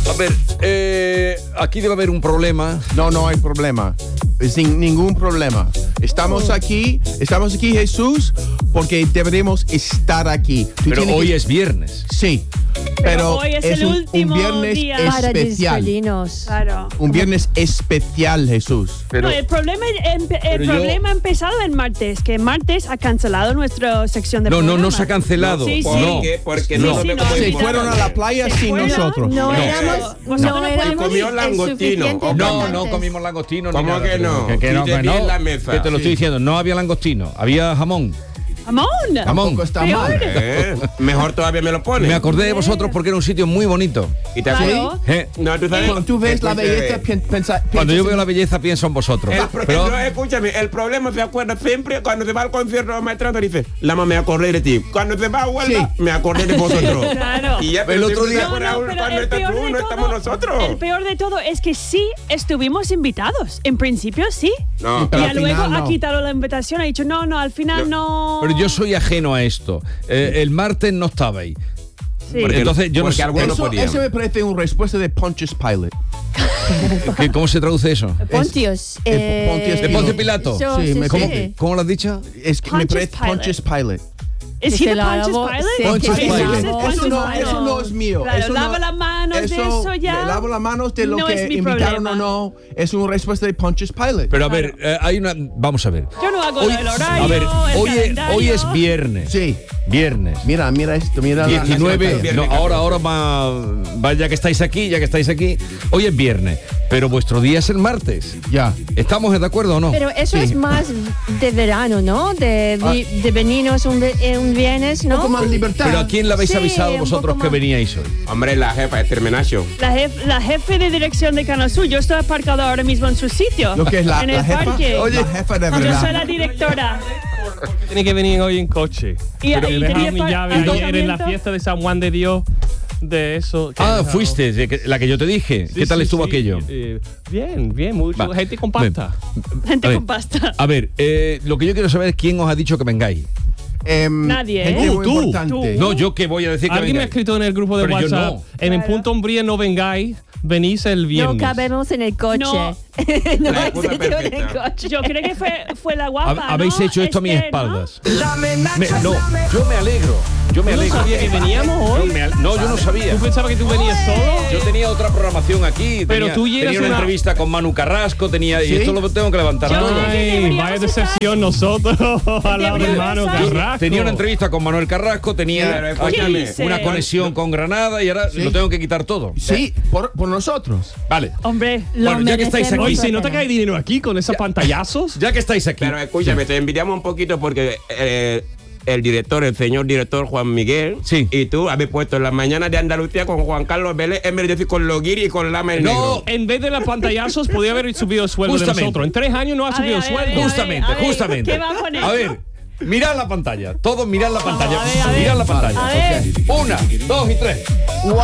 A ver, aquí debe haber un problema. No hay problema. Sin ningún problema. Estamos aquí, Jesús, porque deberemos estar aquí. Pero hoy es viernes. Sí. Pero hoy es es el un último viernes día para especial. despedirnos. Claro. Un viernes especial, Jesús. Pero, No, el problema ha empezado el martes, que martes ha cancelado nuestra sección de no programas. se ha cancelado. Sí, sí. No. Porque Sí, no sí, me no, como Se no, fueron a la playa sin fueron, nosotros. No No. éramos, Vosotros no no éramos comió el langostino. suficiente Oh, No importantes. comimos langostino. ni ¿Cómo nada. que no? Que no, Sí, que te vi no. en la mesa. Que te lo Sí. estoy diciendo. No había langostino, había jamón. ¡Jamón! Tampoco está Peor. mal. Mejor todavía me lo pones. Me acordé de vosotros porque era un sitio muy bonito. Y te Claro. No, tú sabes. Cuando tú ves la belleza, Cuando yo veo la belleza pienso en vosotros. Pero No, escúchame, el problema se acuerda siempre cuando se va al concierto de Maestro, dice, Lama, me acordé de ti. Cuando se va a Huelva, Sí. me acordé de vosotros. Claro. Y ya, El pero otro siempre día- se acuerda pero cuando el estás peor tú, de no todo- estamos nosotros. El peor de todo es que sí estuvimos invitados. En principio sí. No, Y Pero al luego final ha no. quitado la invitación, ha dicho no, al final no. Pero yo soy ajeno a esto. El martes no estabais. Sí. Porque- Entonces yo no porque sé. algunos no Eso, podían. eso me parece una respuesta de Pontius Pilate. ¿Cómo se traduce eso? Pontius. Pontius ¿De Poncio Pilato? Eso, Sí, me- ¿Cómo, sí. ¿Cómo lo has dicho? Es que me Pontius parece Pilate. Pontius Pilate. ¿Es Que he se the la Pontius lavó- Pilate? sí, Pontius que se Pilate. lavó Pontius sus Eso manos. no es mío. Claro, Eso lava no- las manos de eso ya. Me lavo las manos de lo No que es mi invitaron problema. o no. Es una respuesta de Pontius Pilate. Pero a ver, hay una. Vamos a ver. Yo no hago Hoy- el horario, a ver, el hoy calendario. es viernes. Sí. Viernes. Mira esto, mira la- 19, la- no, ahora va, ya que estáis aquí, hoy es viernes, pero vuestro día es el martes. Ya. ¿Estamos de acuerdo o no? Pero eso Sí. es más de verano, ¿no? De venirnos un viernes, Un ¿no? poco más libertad. ¿Pero a quién le habéis Sí, avisado un vosotros poco que más. veníais hoy? Hombre, la jefa de Terminacio. La jefe de dirección de Canal Sur, yo estoy aparcado ahora mismo en su sitio. Lo que es en el la jefa. parque. Oye, la jefa de Yo soy verdad. la directora. Tiene que venir hoy en coche. Y Pero tenía dejaron mi llave ayer en la aparcamiento. fiesta de San Juan de Dios. De eso. que dejaron. Fuiste, la que yo te dije. Sí, ¿Qué tal sí, estuvo sí. aquello? Bien, mucha Va. gente con pasta. Gente A ver. con pasta. A ver, lo que yo quiero saber es quién os ha dicho que vengáis. Nadie, ¿eh? Gente muy Tú. importante. No, yo que voy a decir que Alguien me ha vengáis. escrito en el grupo de Pero yo WhatsApp. no. En el Claro. punto umbría no vengáis, venís el No viernes. cabemos en el coche. No. No La hay excusa sitio en el perfecta. coche. Yo creo que fue la guapa. Habéis ¿no? hecho esto a mis Esther, ¿no? espaldas. No, yo me alegro. Yo me ¿Tú no alegro. sabías que veníamos hoy? No, yo no sabía. ¿Tú pensabas que tú venías solo? Yo tenía otra programación aquí. Pero tú tenía eras una una- entrevista con Manu Carrasco, y ¿Sí? esto lo tengo que levantar Yo todo. creo que Ay, deberíamos vaya estar- decepción nosotros al lado de hermano Deberíamos estar- Carrasco. Tenía una entrevista con Manuel Carrasco, tenía Pero aquí escúchame. ¿Qué dice? una conexión con Granada y ahora Sí. lo tengo que quitar todo. Sí, por nosotros. Vale. Hombre, Bueno, ya que estáis merecemos aquí, Oye, ¿se la nota que pena. hay dinero aquí con esos pantallazos? Ya que estáis aquí. Pero escúchame, te envidiamos un poquito porque el director, el señor director Juan Miguel, Sí. y tú habéis puesto en las mañanas de Andalucía con Juan Carlos Vélez, en vez de decir con Loguiri y con Lama el No. Negro. En vez de los pantallazos, podía haber subido el sueldo de Justamente. nosotros. En 3 años no ha A ver, subido a el ver, sueldo. a ver. Justamente. ¿qué va a poner? A ver, mirad la pantalla. Todos mirad la pantalla. a ver. Mirad la pantalla. A ver. 1, 2 y 3. ¡Wow!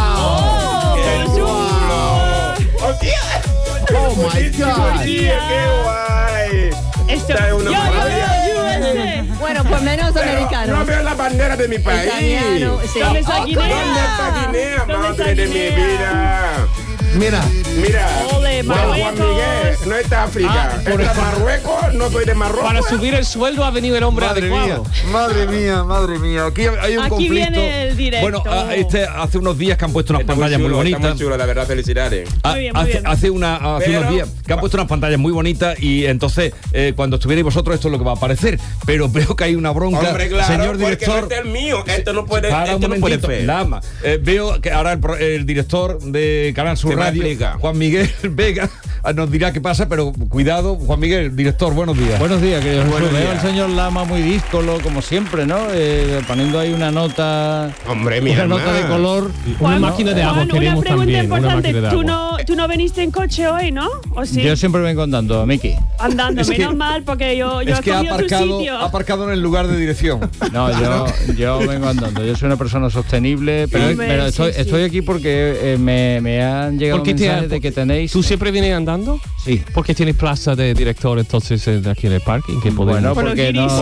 ¡Oh, my God! ¡Qué guay! Esto. Esta es una Yo, maravilla. USA. Bueno, por menos Pero americano. no veo la bandera de mi país. Italiano, sí. ¿Dónde está Oh, Guinea? ¿Dónde está Guinea, ¿Dónde madre está de mi Guinea? vida? Mira, Mira, Ole, Juan Marruecos. Miguel, no está África. por está eso- Marruecos, no soy de Marruecos. Para subir el sueldo ha venido el hombre adecuado. madre mía. Aquí hay un Aquí conflicto. viene el directo. Bueno, hace unos días que han puesto unas Está pantallas muy chulo, está bonitas. muy chulo, la verdad, felicidades. Muy bien, muy bien. Hace unos Pero- días que han puesto unas pantallas muy bonitas y entonces cuando estuvierais vosotros esto es lo que va a aparecer. Pero veo que hay una bronca, Hombre, claro, señor porque director. no es el mío. Esto no puede, Para un esto no puede momentito, ser. Lama. Veo que ahora el director de Canal Sur ¿Qué me Radio, explica? Juan Miguel Vega, nos dirá qué pasa, pero cuidado, Juan Miguel, director, buenos días. Buenos días, querido Buenos Jesús. Veo días. al señor Lama muy díscolo, como siempre, ¿no? Poniendo ahí una nota, Hombre, mi una hermano. nota de color. Una máquina de agua Juan, una queremos pregunta también. Una importante. máquina de ¿Tú agua. no tú no viniste en coche hoy, ¿no? ¿O sí? Yo siempre vengo andando, Miki. Andando, Es que- menos mal, porque yo Es he que ha cogido tu sitio. aparcado en el lugar de dirección. No, yo vengo andando. Yo soy una persona sostenible, pero, Hombre, pero sí, sí. estoy aquí porque me han llegado ¿Por qué te mensajes ha- de que tenéis... ¿Tú siempre vienes andando? Sí. Porque tienes plaza de director entonces aquí en el parking. Que podemos... Bueno, Por los porque guiris.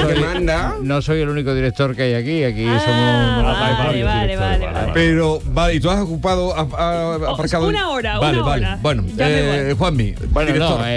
no soy el único director que hay aquí. Aquí Ah, somos... vale, vale, vale. Pero, vale, y tú has ocupado, aparcado... una hora, Vale, una vale. hora. Bueno, Ya me voy. Juanmi, Bueno, director. no,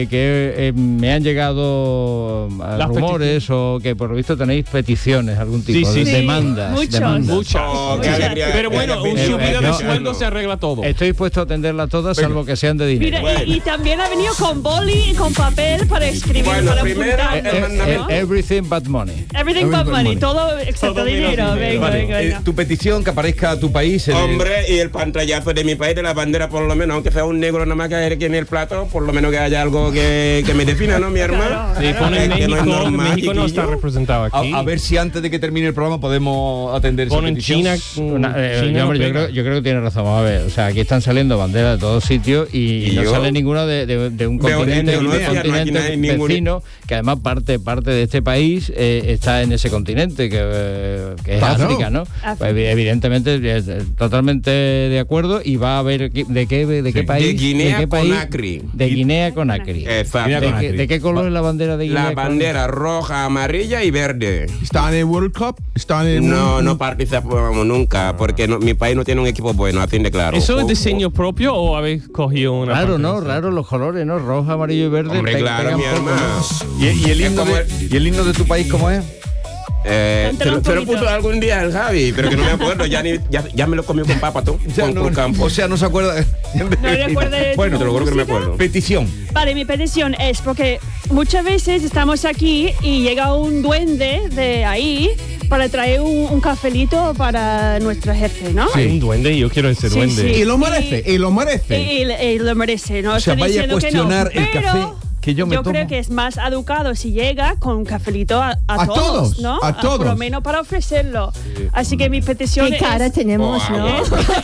que me han llegado Las rumores o que por lo visto tenéis peticiones, algún tipo Sí, de sí. demandas. Muchos. demandas. Muchas. Oh, qué alegría. Pero bueno, un Eh, subido de no, sueldo no. se arregla todo. Estoy dispuesto a atenderlas todas, salvo que sean de dinero. Mira, y también ha venido con boli y con papel para escribir, Bueno, para primero, apuntar. ¿no? Everything but money. Everything but money, todo excepto Todo menos dinero. dinero. Venga, Vale, venga, venga. tu petición que aparezca tu país. Hombre, y el pantallazo de mi país, de la bandera, por lo menos, aunque sea un negro nada más que haya aquí en el plato, por lo menos que haya algo que me defina, ¿no, mi hermano? Claro. Sí, pone Es que no es México, normal, México no está chiquillo. representado aquí. A ver si antes de que termine el programa podemos atender esa Ponen petición. China. China Hombre, no yo pega. creo que tiene razón. Vamos a ver, o sea, aquí están saliendo banderas de todos sitios y no yo? sale ninguna de un continente, de Indonesia, no, aquí no continente hay ningún- vecino, que además parte de este país está en ese continente, que es Claro. África, ¿no? África. Pues, evidentemente, totalmente de acuerdo, y va a haber de qué país. De Guinea qué país? Conakry. De Guinea Conakry. Exacto. ¿De qué color es la bandera de Guinea La Conakry? bandera roja, amarilla y verde. ¿Están en el World Cup? ¿Están en No participamos nunca, porque mi país no tiene un equipo bueno, así de claro. ¿Eso es diseño propio o habéis cogido una? Raro, parte ¿no? de eso? Raro los colores, ¿no? Rojo, amarillo y verde. Hombre, claro, pegan mi poco, ¿no? hermano. ¿Y el himno Es como ¿Y el himno de tu país cómo es? Cántalo un Se lo poquito. puso algún día el Javi, pero que no me acuerdo. Ya me lo comió con papa tú, con campo. O sea, no se acuerda. No recuerda de Bueno, tu te lo juro que no me música. acuerdo. petición. Vale, mi petición es porque muchas veces estamos aquí y llega un duende de ahí para traer un cafelito para nuestro jefe, ¿no? Hay un duende y yo quiero ese Sí, duende. sí. Y lo merece, y lo merece. Y lo merece, ¿no? O sea, Estoy vaya a diciendo que no, cuestionar el pero café que yo me creo tomo. que es más educado si llega con un cafelito a A todos, todos, ¿no? a todos. Por lo menos para ofrecerlo. Así que mi petición Qué es... cara tenemos, Oh, ¿no?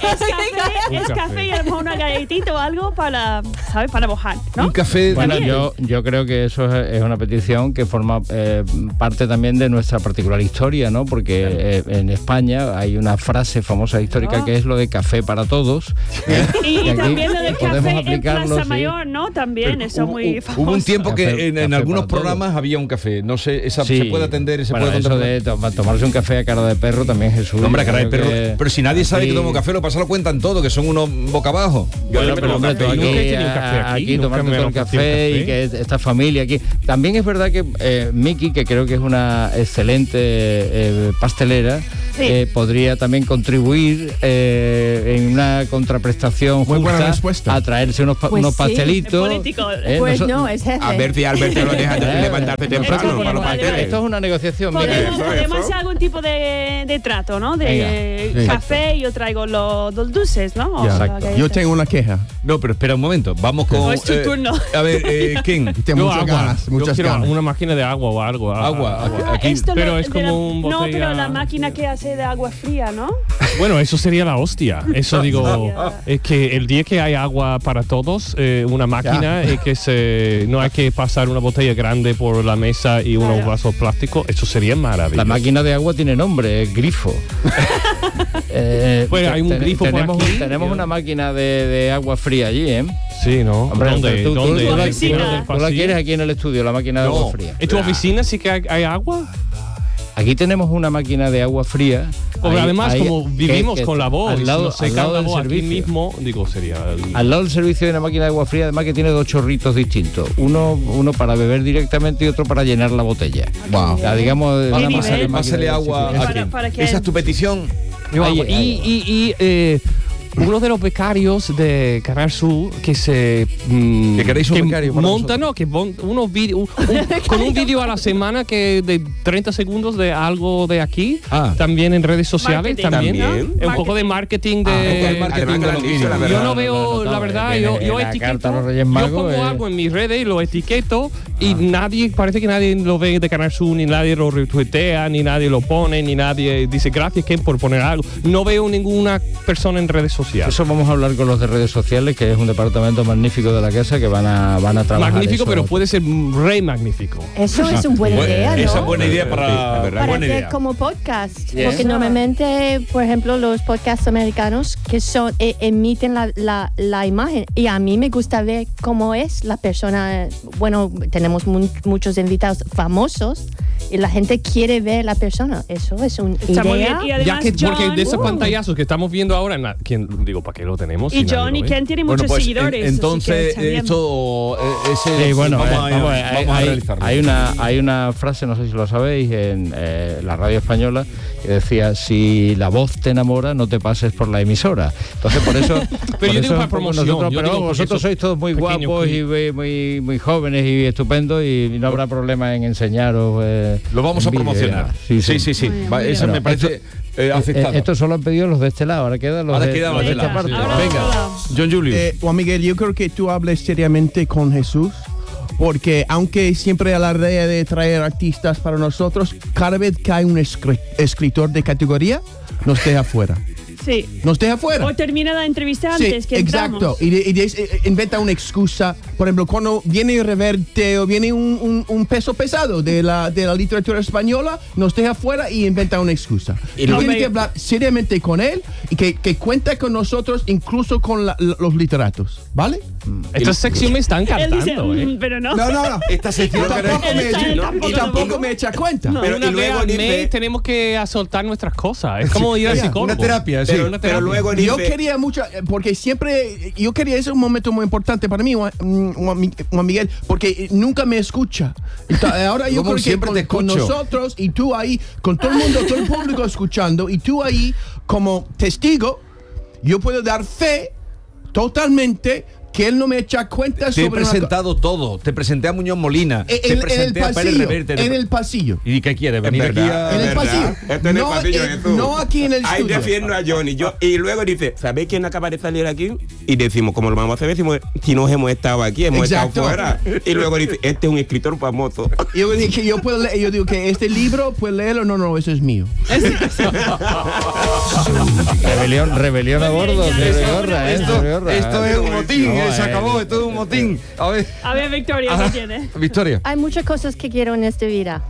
Es café y a lo mejor una galletita o algo para, ¿sabes? Para mojar, ¿no? Un café. Bueno, También. yo creo que eso es una petición que forma parte también de nuestra particular historia, ¿no? Porque en España hay una frase famosa histórica Ah. que es lo de café para todos. Y aquí también lo del podemos café en aplicarlo, Plaza sí. Mayor, ¿no? También, eso muy famoso. Hubo un tiempo que Café- en café algunos para todos. programas había un café. No sé, esa Sí. se puede atender y se Bueno, puede eso contemplar. de tomarse un café a cara de perro también, Jesús. No, hombre, yo caray, creo pero, que- pero si nadie sabe que Sí. tomo café, lo pasa lo cuentan todo, que son unos boca abajo. Bueno, pero hombre, tú café. aquí, Nunca he tenido café aquí, nunca tomarte me todo han el ofrecido café y café. que esta familia aquí. También es verdad que Miki, que creo que es una excelente pastelera, Sí. podría también contribuir en una contraprestación Muy buena justa respuesta. a traerse unos, Pues unos sí, pastelitos. es político. Pues Noso- no, es jefe. A ver si Albert te lo deja de Eh, levantarte temprano nosotros para los vale, pasteles. Esto es una negociación, Miki. Podemos, Eso, podemos eso. hacer algún tipo de trato, ¿no? De Venga, café y yo traigo los dulces, ¿no? O Exacto. las galletas. Yo tengo una queja. No, pero espera un momento. Vamos con. No, es tu turno. A ver, King. Tengo Yo muchas agua. ganas, Yo muchas quiero ganas. una máquina de agua o algo. Agua. Ah, Aquí. esto Pero lo- es de como la- un No, botella- pero la máquina que hace de agua fría, ¿no? Bueno, eso sería la hostia. Eso digo, es que el día que hay agua para todos, una máquina y que no hay que pasar una botella grande por la mesa y unos Claro. vasos plásticos, eso sería maravilloso. La máquina de agua tiene nombre, es grifo. Pues hay un grifo por tenemos, aquí. tenemos una máquina de agua fría allí, ¿eh? Sí, ¿no? Hombre, ¿Dónde? tú ¿Dónde? la- Tu oficina. ¿Dónde del tú la pasillo? quieres aquí en el estudio, la máquina de No. agua fría. ¿En tu oficina sí que hay agua? Aquí tenemos una máquina de agua fría. Porque Ahí- además, ahí- como vivimos que con la voz, al lado, nos al seca lado la del voz aquí servicio. mismo, digo, sería... Al lado del servicio de una máquina de agua fría, además que tiene dos chorritos distintos. Uno para beber directamente y otro para llenar la botella. Wow. O sea, digamos, una nivel? máquina Pásale de- agua sí, sí. a Para- King. para que- Esa es tu petición. Yo Ahí, hago- ahí. y uno de los becarios de Canal Sur que se ¿Que queréis un becario para monta, no, que unos vídeos con un vídeo a la semana que de 30 segundos de algo de aquí, Ah. también en redes sociales, Marketing, también, ¿no? un poco de marketing Ah, de el marketing Además que de lo los han dicho, la guiris. verdad. yo no veo, la verdad, yo en la etiqueto, carta a los Reyes Magos, yo pongo algo en mis redes y lo etiqueto y parece que nadie lo ve de Canal Sur, ni nadie lo retuitea, ni nadie lo pone, ni nadie dice gracias Ken por poner algo. No veo ninguna persona en redes sociales. Eso vamos a hablar con los de redes sociales, que es un departamento magnífico de la casa que van a trabajar. Magnífico, eso. pero puede ser re magnífico. Eso es una buena idea, ¿no? Esa es buena idea para Para buena hacer idea. como podcast. Yes. Porque normalmente, por ejemplo, los podcasts americanos que son emiten la imagen. Y a mí me gusta ver cómo es la persona. Bueno, tenemos muchos invitados famosos y la gente quiere ver la persona. Eso es una Está muy bien. idea. Y Ya además, que, porque John, de esos pantallazos que estamos viendo ahora, ¿para qué lo tenemos? y si nadie John lo y ve? Ken tienen Bueno, muchos pues seguidores. así entonces que también. esto Sí, bueno, vamos a realizarlo. hay una frase, no sé si lo sabéis, en la radio española, que decía: si la voz te enamora, no te pases por la emisora. Entonces, por eso... Pero yo digo para un poco promoción, yo pero digo porque vosotros eso- sois todos muy pequeño guapos clip. y muy jóvenes y estupendos, y no habrá problema en enseñaros. Lo vamos a en vídeo y promocionar. demás. Sí. Va, eso Bueno, me parece aceptado. Esto solo han pedido los de este lado, ahora quedan los Ahora de, quedan los de los de esta lado, parte. sí. Venga, John Julio. Juan Miguel, yo creo que tú hables seriamente con Jesús, porque aunque siempre alardea de traer artistas para nosotros, cada vez que hay un escritor de categoría, nos deja fuera. Sí. Nos deja fuera. O termina la entrevista antes que exacto. entramos. Inventa una excusa. Por ejemplo, cuando viene Reverte o viene un peso pesado de la literatura española, nos deja fuera y inventa una excusa. Y no, tienes que hablar seriamente con él y que cuenta con nosotros, incluso con los literatos, ¿vale? Esta sección me está Él encantando, dice, pero no. No. Esta sección Y tampoco me echa cuenta. Pero una y luego vez al dice- mes tenemos que soltar nuestras cosas. Es como ir al psicólogo. una terapia, sí. Una terapia. Pero luego Yo dice... quería mucho, porque siempre, yo quería, ese es un momento muy importante para mí, Juan Miguel, porque nunca me escucha. Ahora yo Como creo que siempre te con escucho. nosotros y tú ahí, con todo el mundo, todo el público escuchando, y tú ahí como testigo, yo puedo dar fe totalmente que él no me echa cuenta Te he sobre una presentado todo. Te presenté a Muñoz Molina. Te presenté a Pérez Reverte. en el pasillo. ¿Y qué quiere? ¿Venir aquí En el pasillo. Esto en el pasillo, Jesús. No aquí en el Ahí estudio. defiendo a Johnny. Y luego dice, ¿sabéis quién acaba de salir aquí? Y decimos, ¿cómo lo vamos a hacer? Decimos, si nos hemos estado aquí, hemos Exacto. estado fuera. Y luego dice, este es un escritor famoso. Yo dije, yo puedo leer, yo digo que este libro, ¿puedo leerlo? No, eso es mío. Rebelión a bordo, Esto es un motín, No, se acabó, esto es un motín. A ver, A ver, Victoria, ¿qué tiene? Victoria. Hay muchas cosas que quiero en esta vida.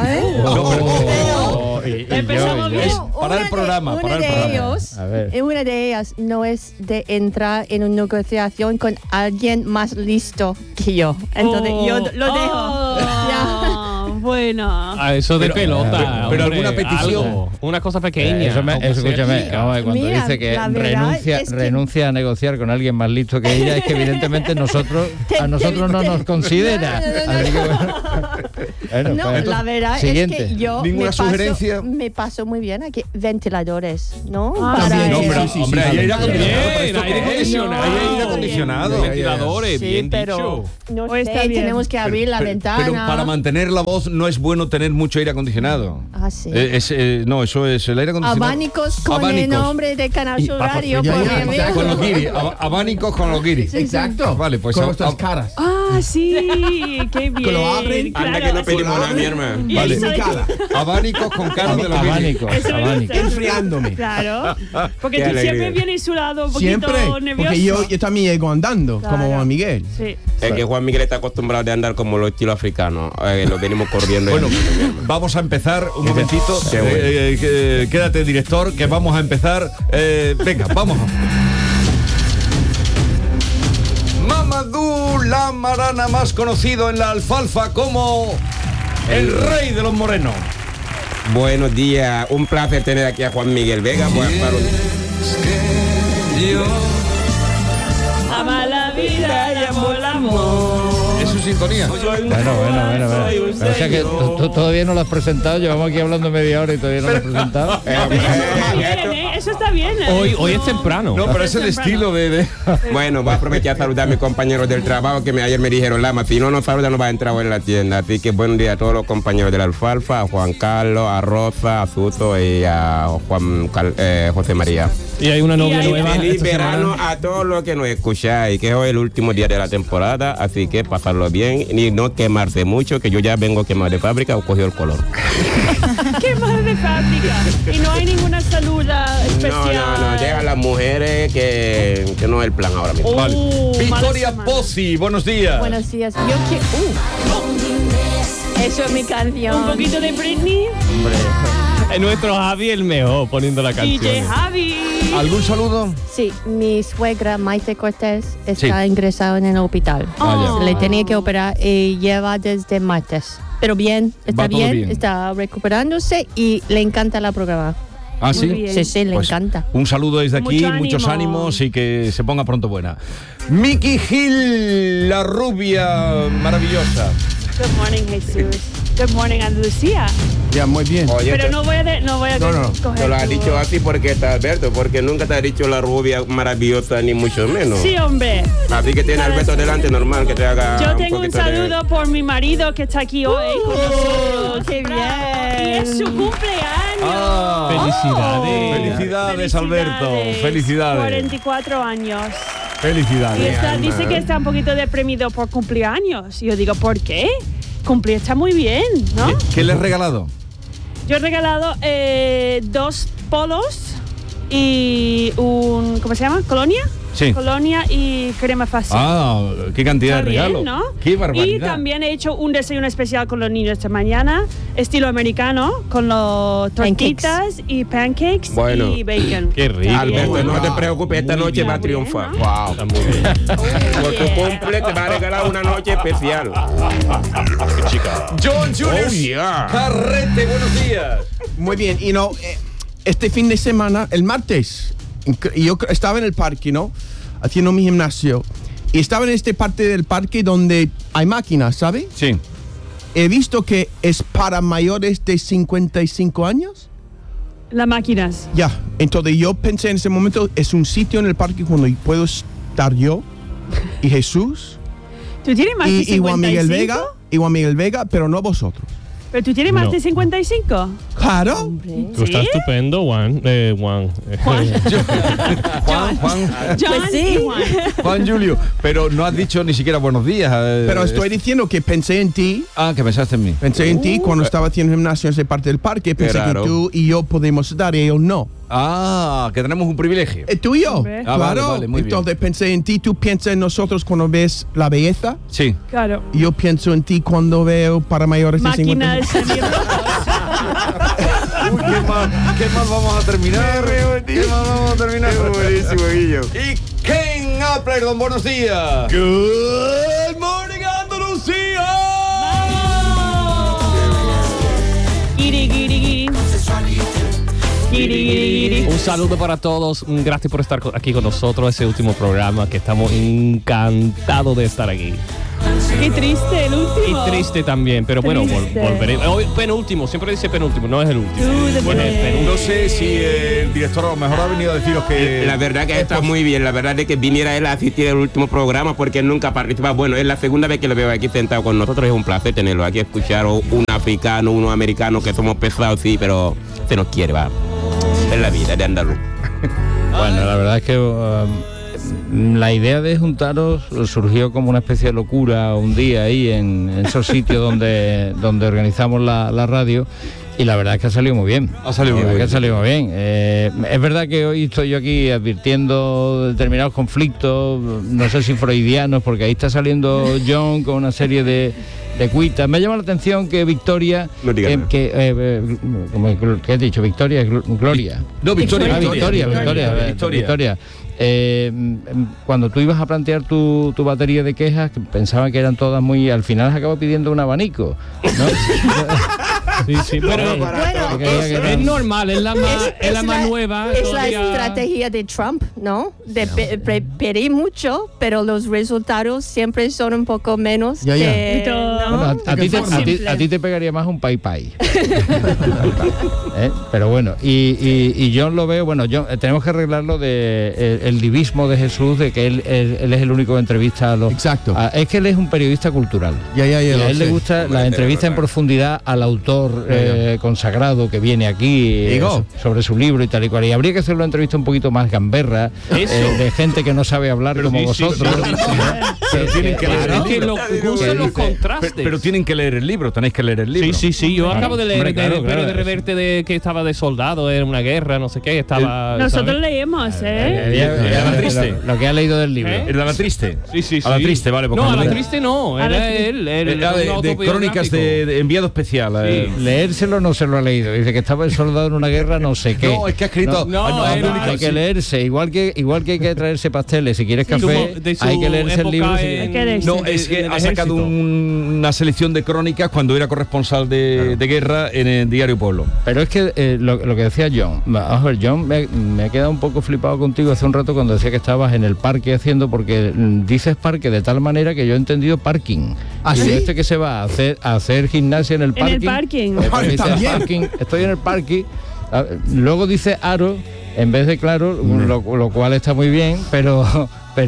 Empezamos bien. Para el programa, Una para el de programa. ellos, A ver. una de ellas no es de entrar en una negociación con alguien más listo que yo. Entonces yo lo dejo. Ya. Bueno. A eso de Pero- pelota. pero hombre, alguna petición. algo. Una cosa pequeña. Eso escúchame, vamos a ver, cuando Mira, dice que la verdad es que- renuncia a negociar con alguien más listo que ella, es que evidentemente a nosotros no nos considera. No. Así que, bueno, No, pues, la verdad siguiente. es que yo ¿Ninguna sugerencia? me paso muy bien aquí. Ventiladores, ¿no? También, No, Sí, pero, sí, hombre, sí, ahí sí. aire acondicionado. Bien, aire acondicionado. Hay aire acondicionado. Ventiladores, Sí, bien pero dicho. no Pues sé, está bien. tenemos que abrir la ventana. Pero para mantener la voz no es bueno tener mucho aire acondicionado. Ah, sí. No, eso es el aire acondicionado. Abanicos con el Abanicos. nombre de Canal Sur Radio. ya, por ya, ejemplo. exacto. Con los guiris. Abanicos con los guiris. Exacto. Vale, pues con a- nuestras a- caras. Ah, sí, qué bien. Que lo abren. Claro, Anda que no así- pedimos nada, mi hermano. Y Vale. ahí sale- Abanicos con cara de los guiris. Abanicos, Eso me abanicos. gusta. Enfriándome. Claro. Porque Qué tú alegría. siempre vienes sudado, un poquito Siempre. nervioso. Porque yo también llego andando, Claro. como Juan Miguel. Sí. Es que Juan Miguel está acostumbrado de andar como los estilos africanos. Lo venimos corriendo. Bueno, vamos a empezar un momentito. Qué bueno. Quédate, director, que vamos a empezar. Venga, vamos. Mamadou Lamarana, más conocido en la alfalfa como el rey de los morenos. Buenos días, un placer tener aquí a Juan Miguel Vega. Ama la vida y amo el amor. Es su sintonía. Bueno. O sea que tú todavía no lo has presentado, llevamos aquí hablando media hora y todavía no lo has presentado. Está bien, ¿eh? Eso está bien. ¿eh? Hoy es No- temprano. No, pero es el estilo de... Bueno, voy a aprovechar a saludar a mis compañeros del trabajo que ayer me dijeron, Lama, si no nos saludan no va a entrar hoy en la tienda. Así que buen día a todos los compañeros de la alfalfa, a Juan Carlos, a Rosa, a Suso y a José María. Y hay una novia Y hay- nueva. Feliz esta verano semana. a todos los que nos escucháis, que hoy es el último día de la temporada, así que pasarlo bien y no quemarse mucho, que yo ya vengo quemado de fábrica o cogió el color. ¿Qué más de fábrica? Y no hay ninguna saluda especial. No, deja a las mujeres que no es el plan ahora mismo. Vale. Victoria semana. Pozzi, buenos días. Buenos días. Yo quiero... Eso es mi canción. Un poquito de Britney. Nuestro Javi el mejor poniendo la canción. DJ Javi. ¿Algún saludo? Sí, mi suegra Maite Cortés está Sí. ingresada en el hospital. Vaya. Le tenía que operar y lleva desde martes. Pero bien, está Va todo bien, bien. está recuperándose y le encanta la programa. Ah, sí. Muy bien. Sí, le Pues, encanta. Un saludo desde aquí, Mucho muchos ánimo. ánimos y que se ponga pronto buena. Miki Gil, la rubia maravillosa. Good morning, Jesús. Good morning, Andalucía. Ya, muy bien. Oye, Pero no voy a No. coger te lo has tu- dicho así porque está Alberto, porque nunca te ha dicho la rubia maravillosa ni mucho menos. Sí, hombre. Así que tiene a Alberto delante, normal que te haga. Yo tengo un poquito de- saludo por mi marido que está aquí hoy con nosotros. ¡Qué bien! Y es su cumpleaños. Ah, Felicidades. Felicidades, Alberto. Felicidades. 44 años. Y Felicidades. dice que está un poquito deprimido por cumpleaños. Y yo digo, ¿por qué? Cumplir está muy bien, ¿no? ¿Qué le has regalado? Yo he regalado 2 polos y un, ¿cómo se llama? ¿Colonia? Sí. Colonia y crema fácil. Ah, qué cantidad Está de regalos. bien, ¿no? Qué barbaridad. Y también he hecho un desayuno especial con los niños esta mañana, estilo americano, con los tortitas y pancakes Bueno. y bacon. Qué rico. Alberto, Bien, no ¿no? te preocupes, esta Muy noche bien. va a Está bien, triunfar. ¿no? Wow. Está muy bien. Por tu cumple te va a regalar una noche especial. John Julius Oh, yeah. Carrete, buenos días. Muy bien. Y no, este fin de semana, el martes, yo estaba en el parque, ¿no? Haciendo mi gimnasio. Y estaba en esta parte del parque donde hay máquinas, ¿sabe? Sí. He visto que es para mayores de 55 años. Las máquinas. Ya, entonces yo pensé en ese momento, es un sitio en el parque donde puedo estar yo y Jesús ¿Tú tienes más de y 55? Juan Miguel Vega, pero no vosotros. ¿Pero tú tienes más No. de 55? Claro. Tú estás ¿Sí? estupendo, Juan. Juan. Pues sí. y Juan. Juan Julio, pero no has dicho ni siquiera buenos días. Pero estoy diciendo que pensé en ti. Ah, que pensaste en mí. Pensé en ti cuando estaba haciendo gimnasio en esa parte del parque. Pensé raro. que tú y yo podemos estar y ellos no. Ah, que tenemos un privilegio. Tú y yo. Hombre. Ah, vale, Claro. vale, muy bien. Entonces pensé en ti. Tú piensas en nosotros cuando ves la belleza. Sí. Claro. Y yo pienso en ti cuando veo para mayores de 50. Máquinas semirrojas. Uy, ¿qué más vamos a terminar? ¿Qué más vamos a terminar? buenísimo, Guillo. Y Ken Appleton, buenos días. Good morning, Andalucía. Guiri, guiri, guiri. Guiri, guiri, guiri. Un saludo para todos. Gracias por estar aquí con nosotros. Ese último programa que estamos encantados de estar aquí. Qué triste el último. Y triste también, pero bueno, Triste. volveremos. Hoy, penúltimo, siempre dice penúltimo, no es el último. Bueno, Es el penúltimo. no sé si el director a lo mejor ha venido a deciros que... La verdad que está muy bien, la verdad es que viniera él a asistir al último programa porque él nunca participa. Bueno, es la segunda vez que lo veo aquí sentado con nosotros, es un placer tenerlo aquí, escuchar un africano, unos americanos que somos pesados, sí, pero se nos quiere, va. Es la vida de andaluz. Bueno, la verdad es que la idea de juntaros surgió como una especie de locura un día ahí en esos sitios donde organizamos la radio. Y la verdad es que ha salido muy bien. Ha salido muy La verdad bien. que ha salido muy bien. Es verdad que hoy estoy yo aquí advirtiendo determinados conflictos, no sé si freudianos, porque ahí está saliendo John con una serie de cuitas. Me llama la atención que Victoria, No digas nada. ¿qué has dicho? Victoria, Gloria. No, Victoria. Ah, Victoria. Cuando tú ibas a plantear tu batería de quejas, que pensaba que eran todas muy... Al final has acabado pidiendo un abanico, ¿no? Sí, pero Bueno, es normal, es la más la- nueva. Es la todavía- estrategia de Trump, ¿no? De pedir mucho, pero los resultados siempre son un poco menos. Ya, ya. que, ¿no? Bueno, a ti te pegaría más un pai pai. Pero bueno, y John lo veo, bueno, John, tenemos que arreglarlo de el divismo de Jesús, de que él es el único que entrevista a los... Exacto. Es que él es un periodista cultural. Ya, Y a lo él le sé. gusta la entrevista en profundidad al autor consagrado que viene aquí Digo. sobre su libro y tal y cual. Y habría que hacer una entrevista un poquito más gamberra, de gente que no sabe hablar como sí, sí, vosotros. pero tienen que Claro, leer el que libro. lo usan los contrastes. pero tienen que leer el libro, tenéis que leer el libro. Sí, yo acabo de leer Hombre, claro, Imperio claro. de Reverte de que estaba de soldado en una guerra, no sé qué, estaba... Nosotros ¿sabes? leemos, la triste. Lo que ha leído del libro. ¿Eh? ¿El de la triste? Sí. A la triste, vale. porque No, a cuando la le- triste no, A la era triste. él. Era de crónicas de enviado especial. Leérselo no se lo ha leído. Dice que estaba el soldado en una guerra, no sé qué. No, es que ha escrito... No, Hay que leerse, igual que hay que traerse pasteles. Si quieres café, Como de su hay que leerse el época libro. Hay que leerse. No, es que en ha el sacado ejército. una selección de crónicas cuando era corresponsal de guerra en el diario Pueblo. Pero es que lo que decía John, vamos a ver, John me ha quedado un poco flipado contigo hace un rato cuando decía que estabas en el parque haciendo, porque dices parque de tal manera que yo he entendido parking. ¿Ah, Y sí? este que se va a hacer gimnasia en el En parking. el parking. Pues dice También. parking, estoy en el parking. Luego dice aro en vez de claro, lo cual está muy bien, pero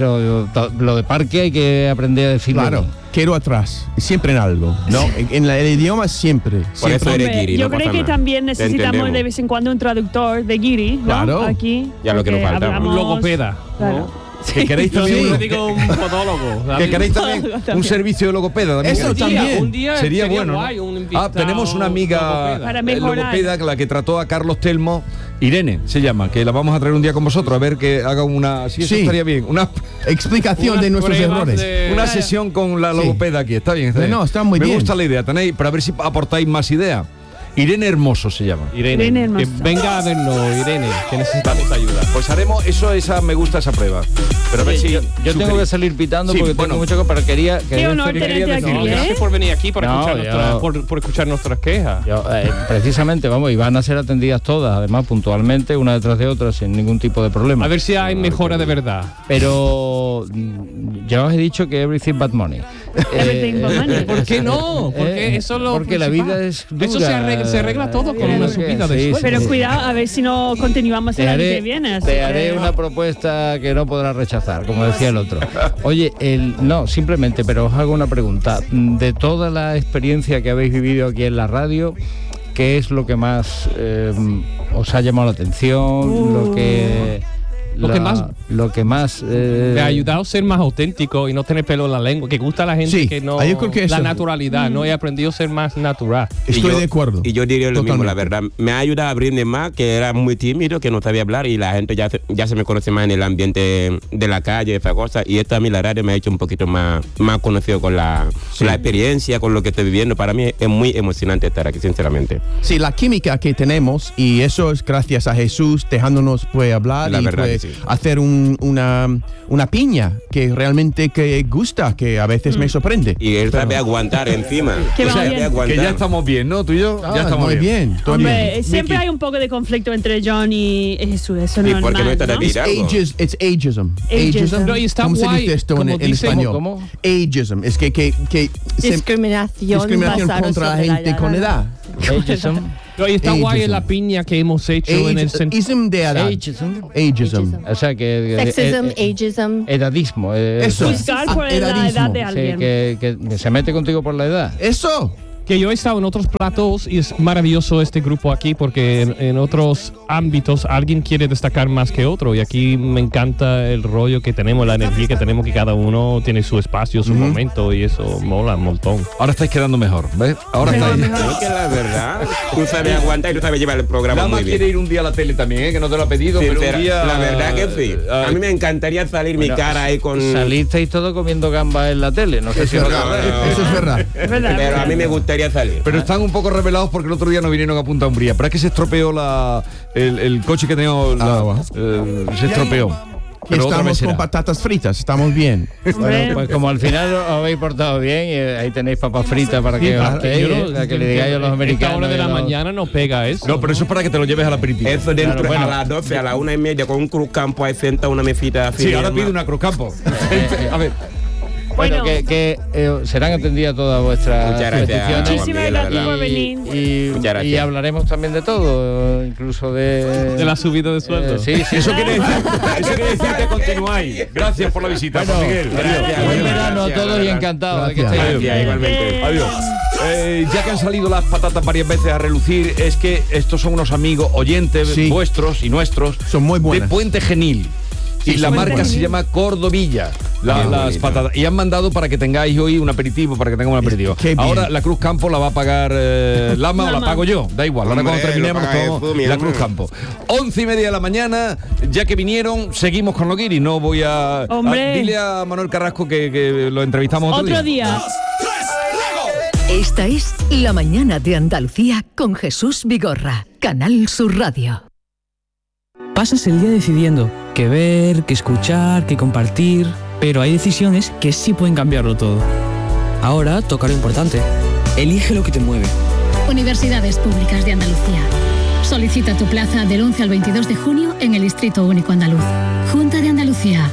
lo de parque hay que aprender a decirlo. Claro, bien. quiero atrás, siempre en algo, ¿no? En el idioma siempre. Por eso siempre. eres guiri, yo no creo pasa que nada. también Te necesitamos entendemos. de vez en cuando un traductor de guiri, ¿no? Claro. Aquí. Ya lo que nos porque faltaba. hablamos- Logopeda. Claro. Que queréis Yo también, siempre digo un podólogo. que queréis también un servicio de logopeda. También. Eso también. Un día Sería bueno, ¿no? guay, un invitado tenemos una amiga logopeda. Para mejorar. logopeda, la que trató a Carlos Telmo, Irene se llama, que la vamos a traer un día con vosotros a ver que haga una, sí, eso Sí. estaría bien, una Explicación de Unas nuestros pruebas errores. una sesión con la logopeda aquí, está bien. No, está muy Me bien. gusta la idea, tenéis, para ver si aportáis más ideas. Irene Hermoso se llama. Irene, Irene que Hermoso. venga a verlo, Irene, que necesitamos ayuda. Pues haremos eso, me gusta esa prueba. Pero a ver si Yo tengo que salir pitando Sí, porque bueno. tengo mucho, pero quería honor tenerte aquí, No, ¿eh? gracias por venir aquí para No, escuchar yo- por escuchar nuestras quejas. precisamente, vamos, y van a ser atendidas todas, además puntualmente, una detrás de otra, sin ningún tipo de problema. A ver si hay mejora de verdad. Pero ya os he dicho que everything but money. Everything but money. ¿Por qué no? Porque eso es lo porque la principal. vida es dura. Eso se arregla todo con una subida de Sí, sueldo. Pero sí. cuidado, a ver si no continuamos el año que viene. así te que- haré una propuesta que no podrás rechazar, como decía el otro. Oye, no, simplemente, pero os hago una pregunta. De toda la experiencia que habéis vivido aquí en la radio, ¿qué es lo que más os ha llamado la atención? Lo que más Me ha ayudado a ser más auténtico y no tener pelo en la lengua, que gusta a la gente Sí, que no yo creo que la eso. naturalidad, no he aprendido a ser más natural. Estoy de acuerdo. Y yo diría lo mismo, Totalmente. la verdad. Me ha ayudado a abrirme más, que era muy tímido, que no sabía hablar y la gente ya se me conoce más en el ambiente de la calle, esa cosa. Y esto a mí la radio me ha hecho un poquito más conocido con la experiencia, con lo que estoy viviendo. Para mí es muy emocionante estar aquí, sinceramente. Sí, la química que tenemos, y eso es gracias a Jesús dejándonos hablar La y verdad que sí. hacer una piña que realmente que gusta, que a veces me sorprende. Y él sabe aguantar encima. Que Él va sabe bien. que aguantar. ya estamos bien, ¿no? Tú y yo ya estamos muy bien. estoy Hombre, bien. siempre Vicky. hay un poco de conflicto entre John y Jesús, eso es ¿Y normal, por qué no está ¿no? aquí? It's it's ageism. Ageism. No, y está ¿Cómo se guay, dice esto como en dice- español? ¿Cómo? Ageism. Es que Discriminación basada contra la sobre gente con edad. Ageism. No, y está guay Ageism. la piña que hemos hecho en el sentido. Ism de edad. Ageism. Ageism. O sea que Sexism, ageism. edadismo. Eso. Juzgar por la Edadismo. edad de Sí, alguien. que se mete contigo por la edad. Eso. Que yo he estado en otros platos y es maravilloso este grupo aquí porque en otros ámbitos alguien quiere destacar más que otro y aquí me encanta el rollo que tenemos, la energía que tenemos, que cada uno tiene su espacio, su momento y eso mola un montón. Ahora estáis quedando mejor, ¿ves? Ahora estáis... Creo que la verdad, tú sabes aguantar y tú sabes llevar el programa Nada más muy bien. quiere ir un día a la tele también, que no te lo ha pedido, pero Sincera, un día... la verdad que sí. A mí me encantaría salir mi cara ahí con... Salisteis todo comiendo gambas en la tele. No sé si Eso os es acordáis. verdad. Eso es verdad. Es verdad. Pero a mí me gustaría salir. Pero están un poco revelados porque el otro día no vinieron a Punta Umbría. Pero es que se estropeó el coche que teníamos. Se estropeó. Y Pero otra vez estamos con será. patatas fritas. Estamos bien. Hombre, Pues como al final os habéis portado bien, y ahí tenéis papas fritas para que os hartéis, Yo no- para que le digáis a los americanos. Esta hora de y a la los- mañana no pega eso. No, pero eso es para que te lo lleves al aperitivo. Eso dentro Claro, bueno. a las 12, a las 1:30, con un cruz campo ahí senta una mesita así. Sí, ahora pide una Cruz Campo. A ver. Bueno, Bueno. que serán atendidas todas vuestras Muchas gracias. peticiones. Muchísimas Juan Miguel, la gracias por verdad. venir. Muchas gracias. Y hablaremos también de todo, incluso De la subida de sueldo. sí, sí. Eso quiere decir que continuáis. Gracias por la visita, Bueno, Juan Miguel. gracias. Buen verano a Gracias, todos y gracias. encantado de que Gracias. estéis aquí. Gracias, igualmente. Adiós. Ya que han salido las patatas varias veces a relucir, es que estos son unos amigos oyentes Sí. vuestros y nuestros Son muy de buenas. Puente Genil. Y la Puente marca se Genil. llama Cordovilla. las patatas. Y han mandado para que tengáis hoy un aperitivo, para que tengamos un aperitivo. Ahora la Cruz Campo la va a pagar Lama o la pago yo, da igual. Ahora cuando terminemos la Cruz Campo. 11:30 de la mañana, ya que vinieron, seguimos con los guiris. No voy a... Dile a Manuel Carrasco que lo entrevistamos otro día. Esta es La Mañana de Andalucía con Jesús Vigorra, Canal Sur Radio. Pasas el día decidiendo qué ver, qué escuchar, qué compartir, pero hay decisiones que sí pueden cambiarlo todo. Ahora toca lo importante. Elige lo que te mueve. Universidades Públicas de Andalucía. Solicita tu plaza del 11 al 22 de junio en el Distrito Único Andaluz. Junta de Andalucía.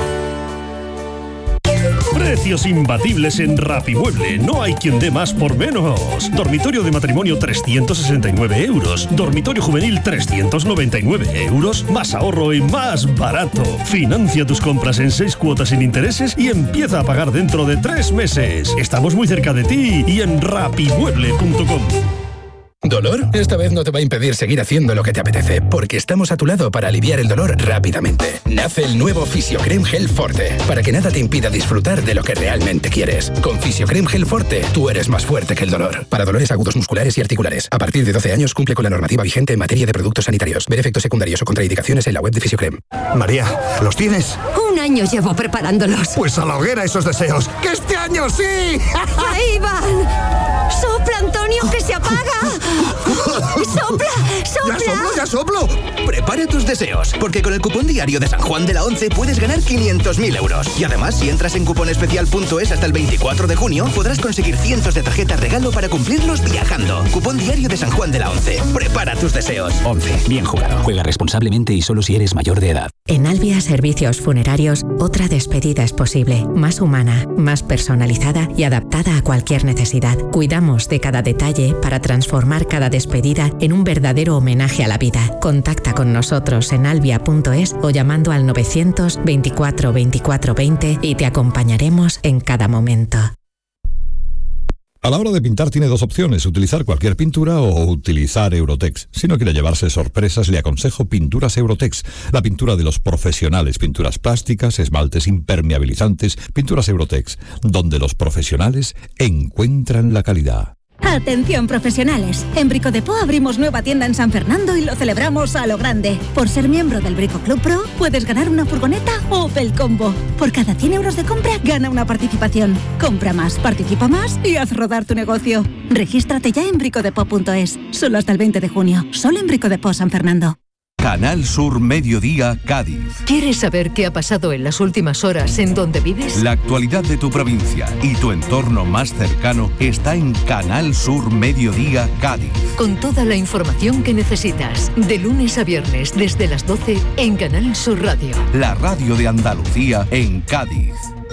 Precios imbatibles en Rapimueble. No hay quien dé más por menos. Dormitorio de matrimonio 369 euros. Dormitorio juvenil 399 euros. Más ahorro y más barato. Financia tus compras en 6 cuotas sin intereses y empieza a pagar dentro de 3 meses. Estamos muy cerca de ti y en rapimueble.com. ¿Dolor? Esta vez no te va a impedir seguir haciendo lo que te apetece, porque estamos a tu lado para aliviar el dolor rápidamente. Nace el nuevo Fisiocrem Gel Forte, para que nada te impida disfrutar de lo que realmente quieres. Con Fisiocrem Gel Forte, tú eres más fuerte que el dolor. Para dolores agudos musculares y articulares. A partir de 12 años cumple con la normativa vigente en materia de productos sanitarios. Ver efectos secundarios o contraindicaciones en la web de Fisiocrem. María, ¿los tienes? Un año llevo preparándolos. Pues a la hoguera esos deseos. ¡Que este año sí! ¡Ahí van! ¡Sopla, Antonio, que se apaga! ¡Sopla! ¡Sopla! ¡Ya soplo! Prepara tus deseos, porque con el cupón diario de San Juan de la Once puedes ganar 500.000 euros. Y además, si entras en cuponespecial.es hasta el 24 de junio, podrás conseguir cientos de tarjetas regalo para cumplirlos viajando. Cupón diario de San Juan de la Once. Prepara tus deseos. 11. Bien jugado. Juega responsablemente y solo si eres mayor de edad. En Albia Servicios Funerarios, otra despedida es posible. Más humana, más personalizada y adaptada a cualquier necesidad. Cuidamos de cada detalle para transformar cada despedida en un verdadero homenaje a la vida. Contacta con nosotros en albia.es o llamando al 924 24 20 y te acompañaremos en cada momento. A la hora de pintar tiene dos opciones, utilizar cualquier pintura o utilizar Eurotex. Si no quiere llevarse sorpresas, le aconsejo Pinturas Eurotex, la pintura de los profesionales, pinturas plásticas, esmaltes impermeabilizantes, Pinturas Eurotex, donde los profesionales encuentran la calidad. Atención profesionales, en Brico Depot abrimos nueva tienda en San Fernando y lo celebramos a lo grande. Por ser miembro del Brico Club Pro puedes ganar una furgoneta Opel Combo. Por cada 100 euros de compra gana una participación. Compra más, participa más y haz rodar tu negocio. Regístrate ya en bricodepot.es, solo hasta el 20 de junio, solo en Brico Depot San Fernando. Canal Sur Mediodía, Cádiz. ¿Quieres saber qué ha pasado en las últimas horas en donde vives? La actualidad de tu provincia y tu entorno más cercano está en Canal Sur Mediodía, Cádiz. Con toda la información que necesitas, de lunes a viernes desde las 12 en Canal Sur Radio. La radio de Andalucía en Cádiz.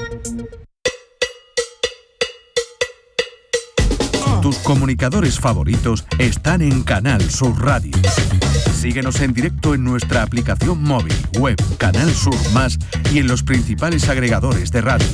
Tus comunicadores favoritos están en Canal Sur Radio. Síguenos en directo en nuestra aplicación móvil, web, Canal Sur Más y en los principales agregadores de radio.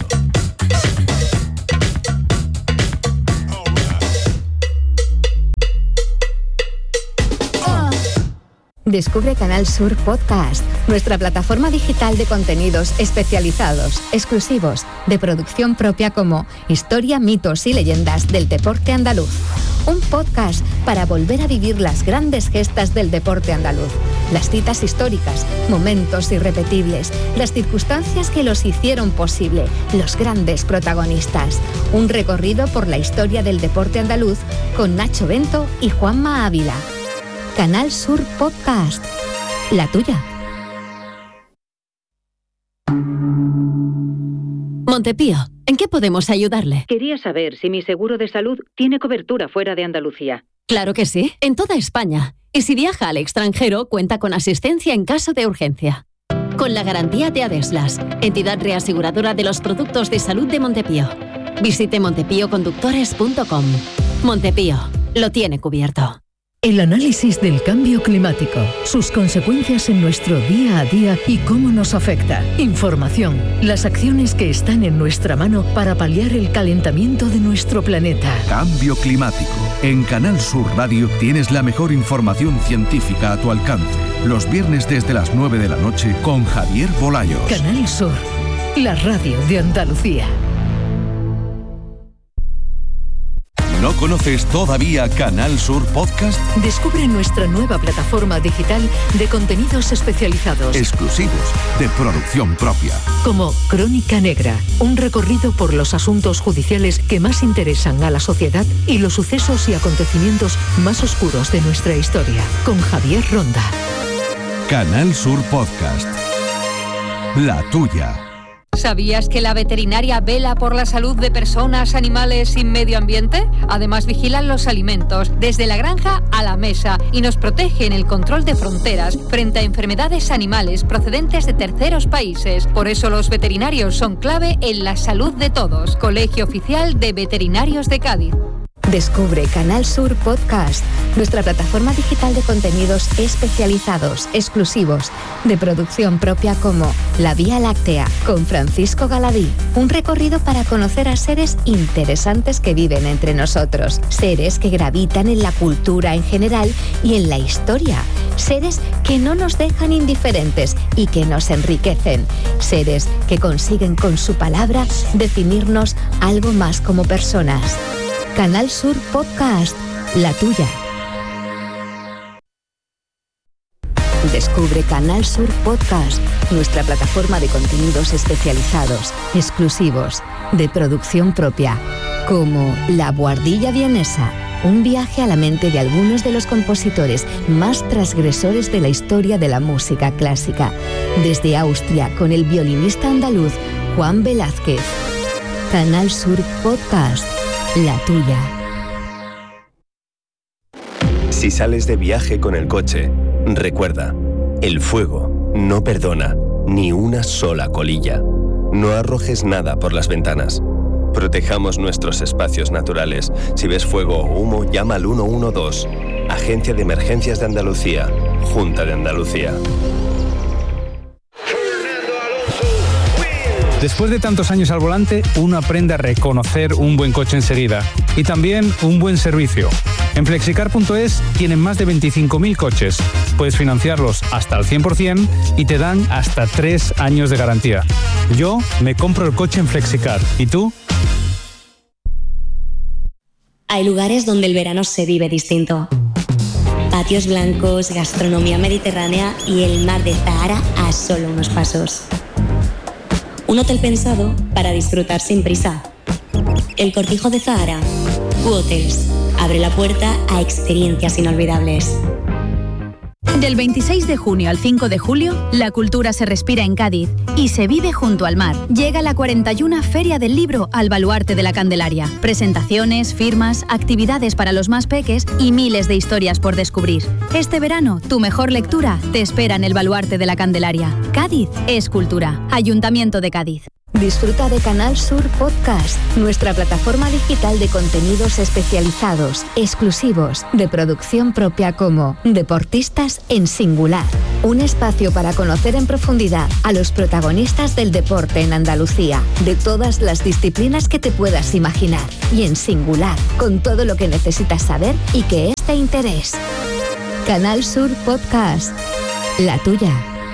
Descubre Canal Sur Podcast, nuestra plataforma digital de contenidos especializados, exclusivos, de producción propia como Historia, mitos y leyendas del deporte andaluz. Un podcast para volver a vivir las grandes gestas del deporte andaluz, las citas históricas, momentos irrepetibles, las circunstancias que los hicieron posible, los grandes protagonistas. Un recorrido por la historia del deporte andaluz con Nacho Bento y Juanma Ávila. Canal Sur Podcast, la tuya. Montepío, ¿en qué podemos ayudarle? Quería saber si mi seguro de salud tiene cobertura fuera de Andalucía. Claro que sí, en toda España. Y si viaja al extranjero, cuenta con asistencia en caso de urgencia. Con la garantía de Adeslas, entidad reaseguradora de los productos de salud de Montepío. Visite montepíoconductores.com. Montepío, lo tiene cubierto. El análisis del cambio climático, sus consecuencias en nuestro día a día y cómo nos afecta. Información, las acciones que están en nuestra mano para paliar el calentamiento de nuestro planeta. Cambio climático. En Canal Sur Radio tienes la mejor información científica a tu alcance. Los viernes desde las 9 de la noche con Javier Bolayos. Canal Sur, la radio de Andalucía. ¿No conoces todavía Canal Sur Podcast? Descubre nuestra nueva plataforma digital de contenidos especializados. Exclusivos, de producción propia. Como Crónica Negra, un recorrido por los asuntos judiciales que más interesan a la sociedad y los sucesos y acontecimientos más oscuros de nuestra historia. Con Javier Ronda. Canal Sur Podcast. La tuya. ¿Sabías que la veterinaria vela por la salud de personas, animales y medio ambiente? Además, vigilan los alimentos desde la granja a la mesa y nos protege en el control de fronteras frente a enfermedades animales procedentes de terceros países. Por eso los veterinarios son clave en la salud de todos. Colegio Oficial de Veterinarios de Cádiz. Descubre Canal Sur Podcast, nuestra plataforma digital de contenidos especializados, exclusivos, de producción propia como La Vía Láctea, con Francisco Galadí. Un recorrido para conocer a seres interesantes que viven entre nosotros. Seres que gravitan en la cultura en general y en la historia. Seres que no nos dejan indiferentes y que nos enriquecen. Seres que consiguen con su palabra definirnos algo más como personas. Canal Sur Podcast, la tuya. Descubre Canal Sur Podcast, nuestra plataforma de contenidos especializados, exclusivos, de producción propia, como La Buhardilla Vienesa, un viaje a la mente de algunos de los compositores más transgresores de la historia de la música clásica, desde Austria con el violinista andaluz Juan Velázquez. Canal Sur Podcast, la tuya. Si sales de viaje con el coche, recuerda, el fuego no perdona ni una sola colilla. No arrojes nada por las ventanas. Protejamos nuestros espacios naturales. Si ves fuego o humo, llama al 112. Agencia de Emergencias de Andalucía, Junta de Andalucía. Después de tantos años al volante, uno aprende a reconocer un buen coche enseguida y también un buen servicio. En Flexicar.es tienen más de 25.000 coches. Puedes financiarlos hasta el 100% y te dan hasta 3 años de garantía. Yo me compro el coche en Flexicar. ¿Y tú? Hay lugares donde el verano se vive distinto. Patios blancos, gastronomía mediterránea y el mar de Zahara a solo unos pasos. Un hotel pensado para disfrutar sin prisa. El Cortijo de Zahara. U-Hotels. Abre la puerta a experiencias inolvidables. Del 26 de junio al 5 de julio, la cultura se respira en Cádiz y se vive junto al mar. Llega la 41 Feria del Libro al Baluarte de la Candelaria. Presentaciones, firmas, actividades para los más peques y miles de historias por descubrir. Este verano, tu mejor lectura te espera en el Baluarte de la Candelaria. Cádiz es cultura. Ayuntamiento de Cádiz. Disfruta de Canal Sur Podcast, nuestra plataforma digital de contenidos especializados, exclusivos, de producción propia como Deportistas en Singular. Un espacio para conocer en profundidad a los protagonistas del deporte en Andalucía, de todas las disciplinas que te puedas imaginar, y en singular, con todo lo que necesitas saber y que es de interés. Canal Sur Podcast, la tuya.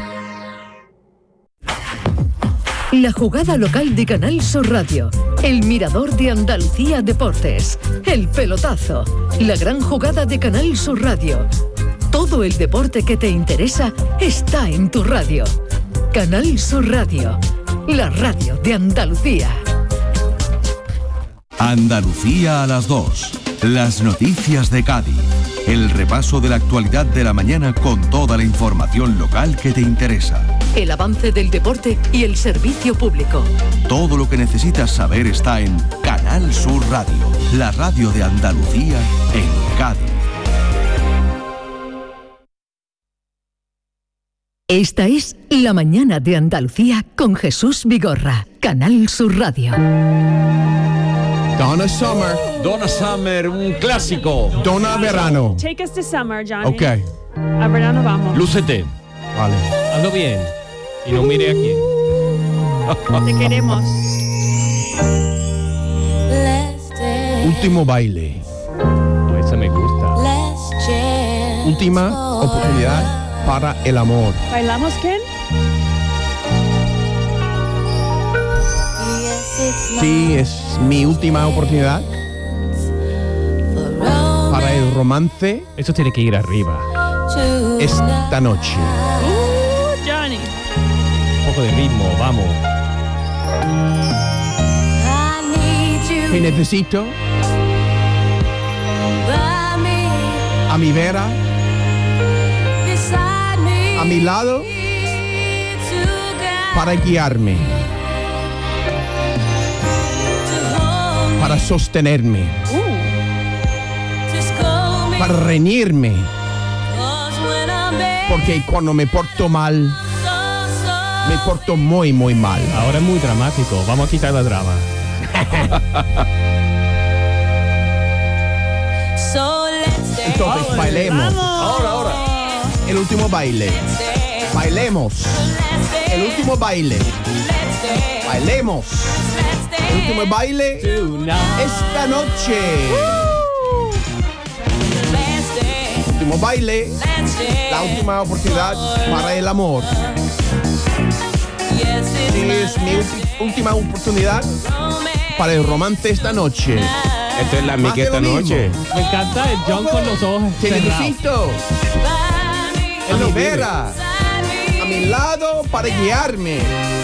La jugada local de Canal Sur Radio, el mirador de Andalucía Deportes, el pelotazo, la gran jugada de Canal Sur Radio. Todo el deporte que te interesa está en tu radio. Canal Sur Radio, la radio de Andalucía. Andalucía a las 2. Las noticias de Cádiz. El repaso de la actualidad de la mañana con toda la información local que te interesa. El avance del deporte y el servicio público. Todo lo que necesitas saber está en Canal Sur Radio, la radio de Andalucía en Cádiz. Esta es La Mañana de Andalucía con Jesús Vigorra, Canal Sur Radio. Donna Summer. Donna Summer, un clásico. Donna Verano. Take us to summer, Johnny. Ok. A verano vamos. Lúcete. Vale. Hazlo bien. Y no mire a quién. Te queremos. Último baile. Esa me gusta. Última oportunidad para el amor. ¿Bailamos, Ken? Sí, es mi última oportunidad para el romance. Eso tiene que ir arriba. Esta noche. Johnny. Un poco de ritmo, vamos. Te necesito a mi vera, a mi lado, para guiarme, para sostenerme, para reñirme, porque cuando me porto mal, me porto muy, muy mal. Ahora es muy dramático, vamos a quitar la drama. Entonces bailemos. Ahora. El último baile. Bailemos. El último baile. Bailemos. El último baile. Esta noche. Último baile. La última oportunidad para el amor. Sí, es mi última oportunidad para el romance esta noche. Esto es la mica esta noche. Me encanta el John con los ojos Te cerrados. necesito a mi vera, a mi lado, para guiarme,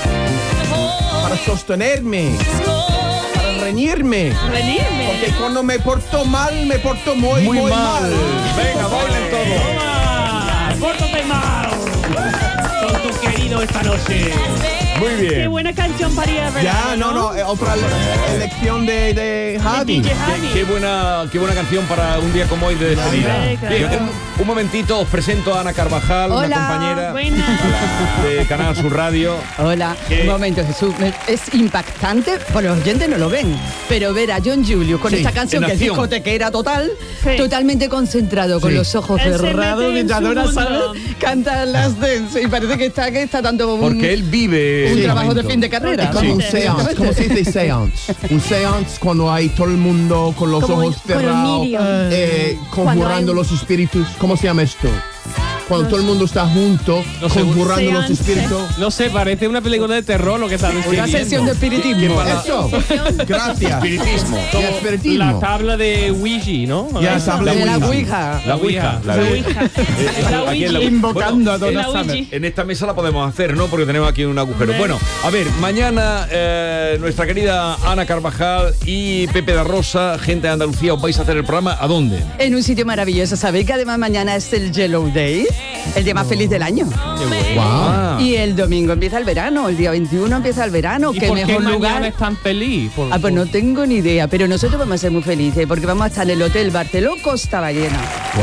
para sostenerme, para reñirme. Porque cuando me porto mal, me porto muy mal. Venga, bailen todos. ¡Pórtate mal! Con tu querido esta noche. Muy bien. Qué buena canción para ir a ver. Ya, no, otra elección de Javi. Qué buena canción para un día como hoy de despedida. Bien, un momentito, os presento a Ana Carvajal, Hola. una compañera Buenas. de Canal Sur Radio. Hola, un momento, Jesús. Es impactante, por los oyentes no lo ven, pero ver a John Julius con Sí, esta canción en que es acción. discotequera total, Sí. totalmente concentrado, con Sí. los ojos Él se cerrados, mete en mientras su Dora mundo. sabe canta las dance y parece que está dando Porque él vive un el trabajo de momento. fin de carrera. Es como un seance, ¿cómo se dice seance? Un seance cuando hay todo el mundo con los Como ojos con el cerrados, medium. conjurando Cuando hay- los espíritus. ¿Cómo se llama esto? Cuando todo el mundo está junto, No sé, conjurando los seance. espíritus. No sé, parece una película de terror lo que está diciendo. Una sesión de espiritismo. Eso, gracias. Espiritismo. Y La espiritismo. tabla de Ouija, ¿no? Ya, tabla De la Ouija. Ouija. La Ouija. La Ouija. La Aquí en la- Ouija. Invocando a Bueno, Donna La Summer. Ouija. en esta mesa la podemos hacer, ¿no? Porque tenemos aquí un agujero. Bueno, a ver, mañana nuestra querida Ana Carvajal y Pepe da Rosa, gente de Andalucía, os vais a hacer el programa. ¿A dónde? En un sitio maravilloso. ¿Sabéis que además mañana es el Yellow Day? El día más feliz del año. Ah. Y el domingo empieza el verano, el día 21 empieza el verano. ¿Y ¿Qué por qué mejor mañana lugar? es tan feliz? Pues no tengo ni idea, pero nosotros vamos a ser muy felices porque vamos a estar en el Hotel Barceló Costa Ballena.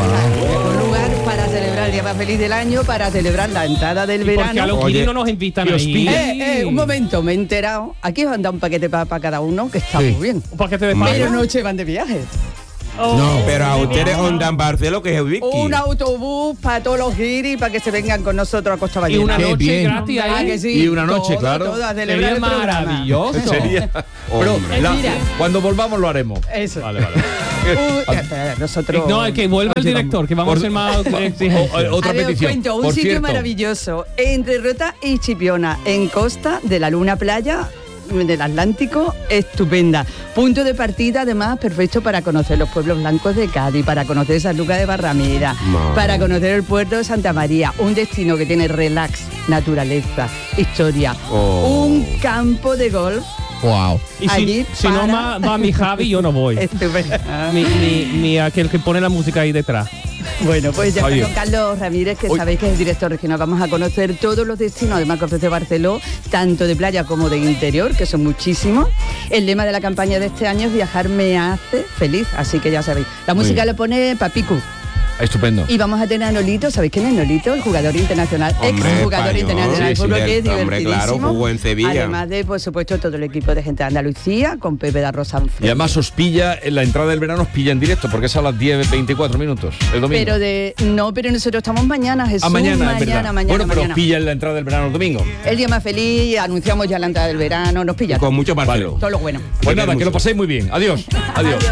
Un lugar para celebrar el día más feliz del año, para celebrar la entrada del Porque a verano. los guiris no nos invitan que os ahí. piden. Un momento, me he enterado. Aquí os han dado un paquete para cada uno, que está muy bien. Un paquete de Pero pan. no se van de viaje. No, pero a ustedes ondan Barceló, que es el whisky. Un autobús para todos los guiris para que se vengan con nosotros a Costa Y Ballena. una Qué noche bien. gratis Ah, ahí. que sí. Y una noche, claro. Todo a celebrar Sería el programa. maravilloso. Sería. Pero Mira. cuando volvamos lo haremos. Eso. Vale, vale. Espera, nosotros. No, es que vuelva el director, que vamos a ser más exigentes. Otra A ver, os petición. cuento, un Por sitio cierto, maravilloso entre Rota y Chipiona, en Costa de la Luna Playa del Atlántico, estupenda. Punto de partida, además, perfecto para conocer los pueblos blancos de Cádiz, para conocer San Lucas de Barrameda, para conocer el puerto de Santa María, un destino que tiene relax, naturaleza, historia, un campo de golf. Wow. Y allí si no va mi Javi, yo no voy. Estupendo. Ni aquel que pone la música ahí detrás. Bueno, pues ya Oye. con Carlos Ramírez, que Oye. sabéis que es el director regional. Vamos a conocer todos los destinos, además que ofrece Barceló, tanto de playa como de interior, que son muchísimos. El lema de la campaña de este año es viajar me hace feliz, así que ya sabéis. La Muy música bien. le pone Papicu. Estupendo. Y vamos a tener a Nolito, ¿sabéis quién es Nolito? El jugador internacional, Hombre, exjugador español, internacional de sí, fútbol, sí, que es hombre, divertidísimo. claro, jugó en Sevilla. Además de, por supuesto, todo el equipo de gente de Andalucía, con Pepe da Rosa. Y además os pilla, en la entrada del verano os pilla en directo, porque es a las 10:24 minutos, el domingo. Pero nosotros estamos mañana, Jesús. mañana, es verdad. mañana, Bueno, pero mañana. os pilla en la entrada del verano el domingo. El día más feliz, anunciamos ya la entrada del verano, nos pilla Con mucho Barceló. todo lo bueno. Pues nada, que lo paséis muy bien. Adiós. Adiós.